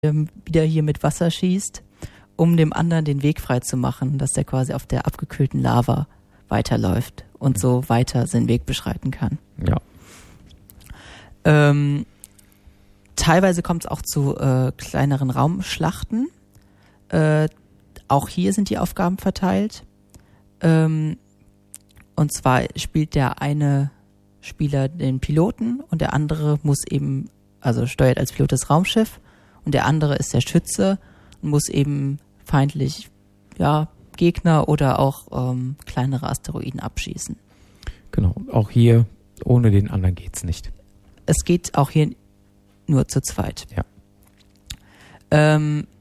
wieder hier mit Wasser schießt, um dem anderen den Weg frei zu machen, dass der quasi auf der abgekühlten Lava weiterläuft und so weiter seinen Weg beschreiten kann. Ja. Teilweise kommt es auch zu kleineren Raumschlachten. Auch hier sind die Aufgaben verteilt. Und zwar spielt der eine Spieler den Piloten und der andere muss eben, also steuert als Pilot das Raumschiff und der andere ist der Schütze und muss eben feindlich, ja, Gegner oder auch kleinere Asteroiden abschießen. Genau, auch hier ohne den anderen geht's nicht. Es geht auch hier nur zu zweit. Ja.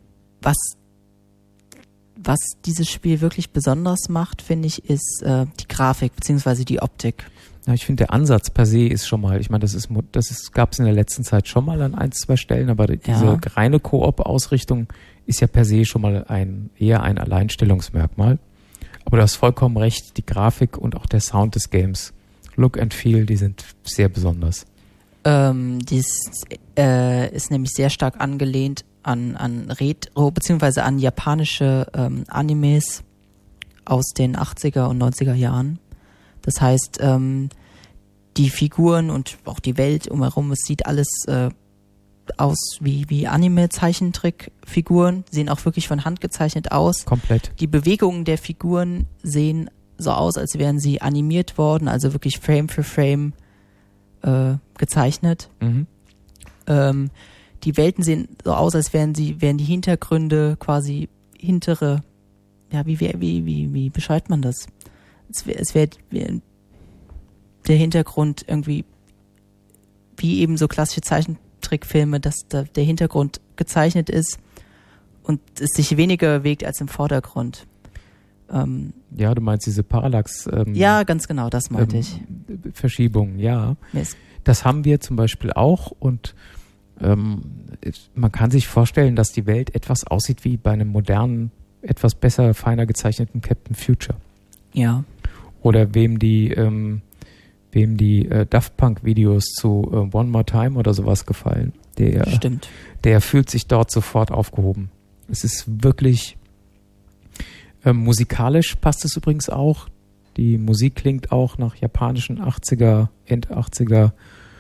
Was dieses Spiel wirklich besonders macht, finde ich, ist die Grafik bzw. die Optik. Ja, ich finde, der Ansatz per se ist schon mal, ich meine, gab es in der letzten Zeit schon mal an 1, 2 Stellen, aber diese reine Koop-Ausrichtung ist ja per se schon mal eher ein Alleinstellungsmerkmal. Aber du hast vollkommen recht, die Grafik und auch der Sound des Games, Look and Feel, die sind sehr besonders. Dies ist nämlich sehr stark angelehnt an Retro, beziehungsweise an japanische Animes aus den 80er und 90er Jahren. Das heißt, die Figuren und auch die Welt umherum, es sieht alles aus wie Anime-Zeichentrickfiguren, sehen auch wirklich von Hand gezeichnet aus. Komplett. Die Bewegungen der Figuren sehen so aus, als wären sie animiert worden, also wirklich Frame für Frame gezeichnet. Mhm. Die Welten sehen so aus, als wären die Hintergründe quasi hintere, ja, wie beschreibt man das? Es wäre der Hintergrund irgendwie wie eben so klassische Zeichentrickfilme, dass da der Hintergrund gezeichnet ist und es sich weniger bewegt als im Vordergrund. Ja, du meinst diese Parallax... ja, ganz genau, das meinte ich. Verschiebungen, ja. Das haben wir zum Beispiel auch und man kann sich vorstellen, dass die Welt etwas aussieht wie bei einem modernen, etwas besser, feiner gezeichneten Captain Future. Ja. Oder wem die Daft Punk Videos zu One More Time oder sowas gefallen. Stimmt. Der fühlt sich dort sofort aufgehoben. Es ist wirklich musikalisch passt es übrigens auch. Die Musik klingt auch nach japanischen 80er, End 80er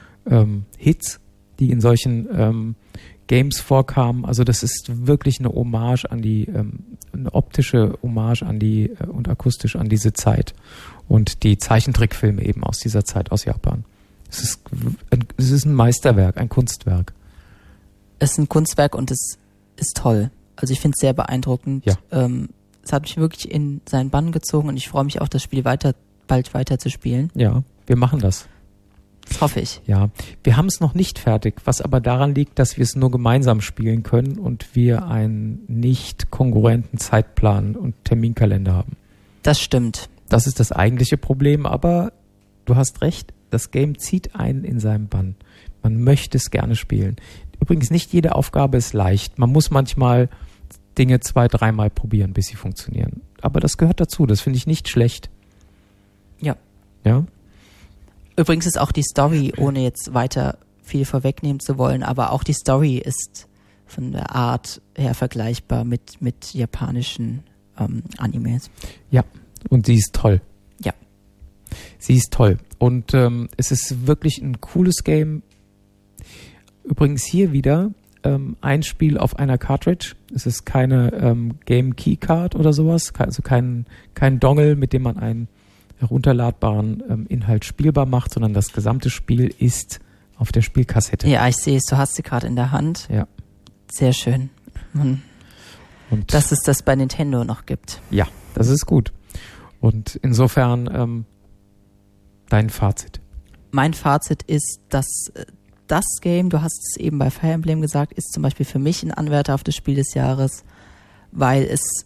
Hits, die in solchen Games vorkamen. Also das ist wirklich eine Hommage an eine optische Hommage an und akustisch an diese Zeit und die Zeichentrickfilme eben aus dieser Zeit aus Japan. Es ist ein Meisterwerk, ein Kunstwerk. Es ist ein Kunstwerk und es ist toll. Also ich finde es sehr beeindruckend. Ja. Es hat mich wirklich in seinen Bann gezogen und ich freue mich auch, das Spiel bald weiter zu spielen. Ja, wir machen das. Das hoffe ich. Ja, wir haben es noch nicht fertig, was aber daran liegt, dass wir es nur gemeinsam spielen können und wir einen nicht kongruenten Zeitplan und Terminkalender haben. Das stimmt. Das ist das eigentliche Problem, aber du hast recht, das Game zieht einen in seinem Bann. Man möchte es gerne spielen. Übrigens, nicht jede Aufgabe ist leicht. Man muss manchmal Dinge 2-3 Mal probieren, bis sie funktionieren. Aber das gehört dazu, das finde ich nicht schlecht. Ja. Ja? Übrigens ist auch die Story, ohne jetzt weiter viel vorwegnehmen zu wollen, aber auch die Story ist von der Art her vergleichbar mit japanischen Animes. Ja, und sie ist toll. Ja. Sie ist toll. Und es ist wirklich ein cooles Game. Übrigens hier wieder ein Spiel auf einer Cartridge. Es ist keine Game Keycard oder sowas, also kein Dongle, mit dem man einen herunterladbaren Inhalt spielbar macht, sondern das gesamte Spiel ist auf der Spielkassette. Ja, ich sehe es, du hast sie gerade in der Hand. Ja. Sehr schön. Und dass es das bei Nintendo noch gibt. Ja, das ist gut. Und insofern dein Fazit. Mein Fazit ist, dass das Game, du hast es eben bei Fire Emblem gesagt, ist zum Beispiel für mich ein Anwärter auf das Spiel des Jahres, weil es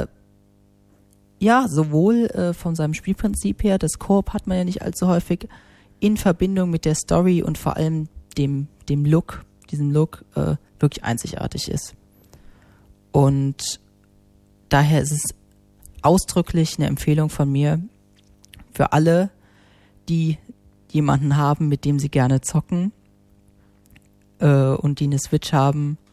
sowohl von seinem Spielprinzip her, das Koop hat man ja nicht allzu häufig, in Verbindung mit der Story und vor allem diesem Look wirklich einzigartig ist. Und daher ist es ausdrücklich eine Empfehlung von mir für alle, die jemanden haben, mit dem sie gerne zocken und die eine Switch haben,